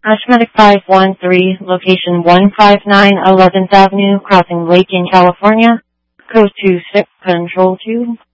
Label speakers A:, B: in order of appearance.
A: Ashmatic 513, location 159 11th Avenue, crossing Lake in California. Code 26, control tube.